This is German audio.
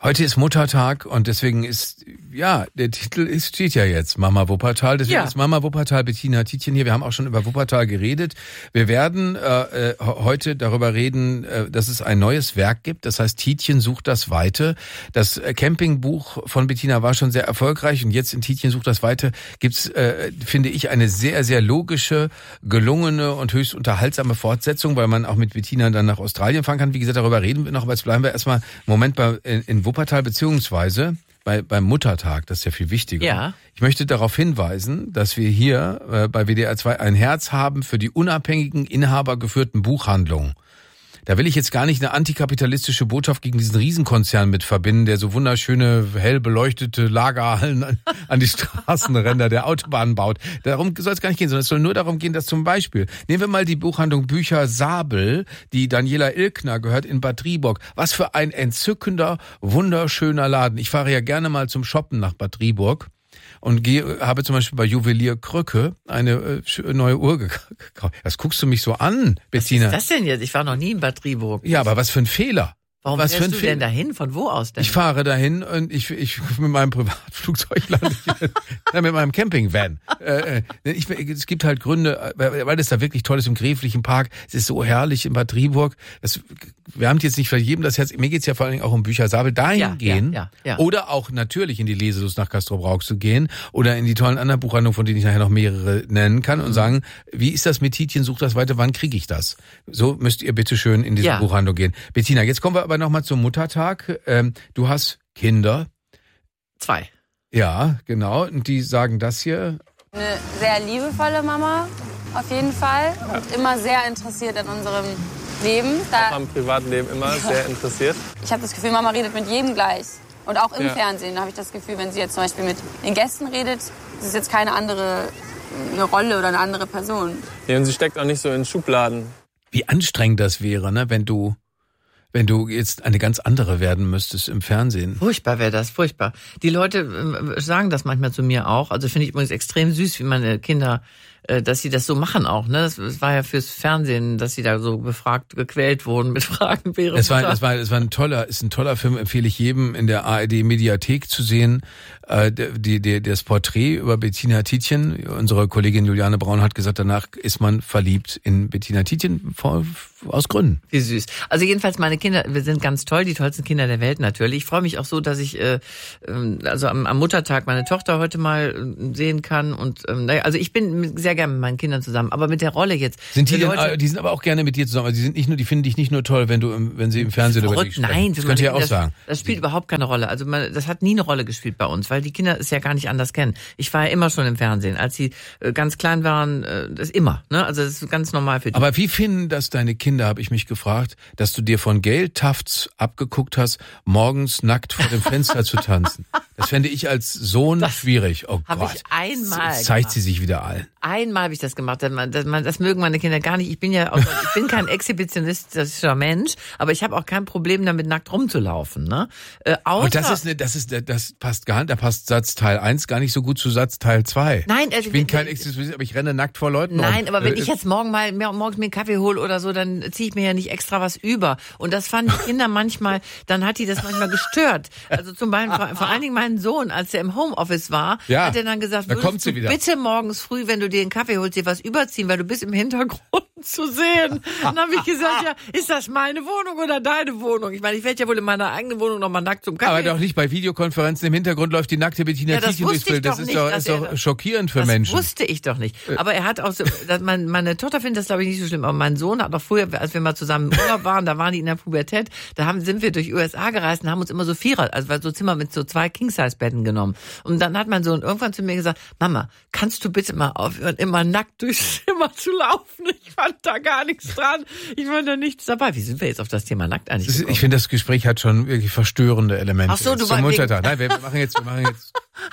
Heute ist Muttertag und deswegen ist, ja, der Titel steht ja jetzt Mama Wuppertal. Deswegen ist Mama Wuppertal Bettina Tietjen hier. Wir haben auch schon über Wuppertal geredet. Wir werden heute darüber reden, dass es ein neues Werk gibt. Das heißt, Tietjen sucht das Weite. Das Campingbuch von Bettina war schon sehr erfolgreich und jetzt in Tietjen sucht das Weite gibt's, finde ich, eine sehr, sehr logische, gelungene und höchst unterhaltsame Fortsetzung, weil man auch mit Bettina dann nach Australien fahren kann. Wie gesagt, darüber reden wir noch, aber jetzt bleiben wir erstmal einen Moment in Wuppertal, beziehungsweise beim Muttertag, das ist ja viel wichtiger. Ja. Ich möchte darauf hinweisen, dass wir hier bei WDR 2 ein Herz haben für die unabhängigen, inhabergeführten Buchhandlungen. Da will ich jetzt gar nicht eine antikapitalistische Botschaft gegen diesen Riesenkonzern mit verbinden, der so wunderschöne, hell beleuchtete Lagerhallen an die Straßenränder der Autobahnen baut. Darum soll es gar nicht gehen, sondern es soll nur darum gehen, dass zum Beispiel, nehmen wir mal die Buchhandlung Bücher Sabel, die Daniela Ilkner gehört in Bad Driburg. Was für ein entzückender, wunderschöner Laden. Ich fahre ja gerne mal zum Shoppen nach Bad Driburg. Und habe zum Beispiel bei Juwelier Krücke eine neue Uhr gekauft. Das guckst du mich so an, Bettina. Was ist das denn jetzt? Ich war noch nie in Bad Driburg. Ja, aber was für ein Fehler. Warum fährst du denn dahin? Von wo aus denn? Ich fahre dahin und ich mit meinem Privatflugzeug lande ich mit meinem Campingvan. Es gibt halt Gründe, weil es da wirklich toll ist im Gräflichen Park. Es ist so herrlich in Bad Driburg. Wir haben jetzt nicht für jedem das Herz. Mir geht's ja vor allen Dingen auch um Bücher Sabel. Dahin gehen. Ja. Oder auch natürlich in die Leselust nach Castrop-Rauxel zu gehen. Oder in die tollen anderen Buchhandlungen, von denen ich nachher noch mehrere nennen kann. Und sagen, wie ist das mit Tietjen? Sucht das weiter. Wann kriege ich das? So müsst ihr bitte schön in diese Buchhandlung gehen. Bettina, jetzt kommen wir aber nochmal zum Muttertag. Du hast Kinder. 2. Ja, genau. Und die sagen das hier. Eine sehr liebevolle Mama, auf jeden Fall. Und immer sehr interessiert an unserem Leben. Auch am Privatleben immer sehr interessiert. Ich habe das Gefühl, Mama redet mit jedem gleich. Und auch im Fernsehen habe ich das Gefühl, wenn sie jetzt zum Beispiel mit den Gästen redet, das ist jetzt keine andere Rolle oder eine andere Person. Nee, und sie steckt auch nicht so in Schubladen. Wie anstrengend das wäre, ne, wenn du jetzt eine ganz andere werden müsstest im Fernsehen. Furchtbar wäre das, furchtbar. Die Leute sagen das manchmal zu mir auch. Also finde ich übrigens extrem süß, wie meine Kinder, dass sie das so machen auch. Ne, das war ja fürs Fernsehen, dass sie da so gequält wurden mit Fragen. Es war ein toller Film, empfehle ich jedem in der ARD Mediathek zu sehen. Das Porträt über Bettina Tietjen. Unsere Kollegin Juliane Braun hat gesagt, danach ist man verliebt in Bettina Tietjen aus Gründen. Wie süß. Also jedenfalls meine Kinder, wir sind ganz toll, die tollsten Kinder der Welt natürlich. Ich freue mich auch so, dass ich also am Muttertag meine Tochter heute mal sehen kann. Und also ich bin sehr gerne mit meinen Kindern zusammen. Aber mit der Rolle jetzt. Die sind aber auch gerne mit dir zusammen. Also die finden dich nicht nur toll, wenn sie im Fernsehen über dich sprechen. Nein, das könnt ihr ja auch sagen. Das spielt überhaupt keine Rolle. Also das hat nie eine Rolle gespielt bei uns, weil die Kinder es ja gar nicht anders kennen. Ich war ja immer schon im Fernsehen. Als sie ganz klein waren, das immer. Ne? Also das ist ganz normal für die. Aber wie finden das deine Kinder, habe ich mich gefragt, dass du dir von Gail Tafts abgeguckt hast, morgens nackt vor dem Fenster zu tanzen? Das fände ich als Sohn schwierig. Oh Gott. Ich einmal Jetzt zeigt sie sich wieder allen. Einmal habe ich das gemacht. Das mögen meine Kinder gar nicht. Ich bin kein exhibitionistischer Mensch, aber ich habe auch kein Problem damit, nackt rumzulaufen. Ne? Und das passt gar nicht. Da passt Satz Teil 1 gar nicht so gut zu Satz Teil 2. Nein, also ich bin kein Exhibitionist, aber ich renne nackt vor Leuten. Nein, aber wenn ich jetzt morgens mir einen Kaffee hole oder so, dann ziehe ich mir ja nicht extra was über. Und das fanden die Kinder manchmal, dann hat die das manchmal gestört. Also zum Beispiel, vor allen Dingen mein Sohn, als er im Homeoffice war, hat er dann gesagt, würdest du bitte morgens früh, wenn du dir einen Kaffee holst, dir was überziehen, weil du bist im Hintergrund zu sehen. Dann habe ich gesagt, ja, ist das meine Wohnung oder deine Wohnung? Ich meine, ich werde ja wohl in meiner eigenen Wohnung noch mal nackt zum Kaffee. Aber doch nicht bei Videokonferenzen. Im Hintergrund läuft die nackte Bettina Tietjen durchs Bild. Das ist doch schockierend für Menschen. Das wusste ich doch nicht. Aber er hat auch so, meine Tochter findet das, glaube ich, nicht so schlimm. Aber mein Sohn hat auch früher, als wir mal zusammen im Urlaub waren, da waren die in der Pubertät, sind wir durch USA gereist und haben uns immer so so Zimmer mit so 2 King-Size-Betten genommen. Und dann hat mein Sohn irgendwann zu mir gesagt, Mama, kannst du bitte mal aufhören, immer nackt durchs Zimmer zu laufen? Ich fand da gar nichts dran. Ich fand da nichts dabei. Wie sind wir jetzt auf das Thema nackt eigentlich gekommen? Ich finde, das Gespräch hat schon wirklich verstörende Elemente. Ach so, zum Muttertag. Nein, wir machen jetzt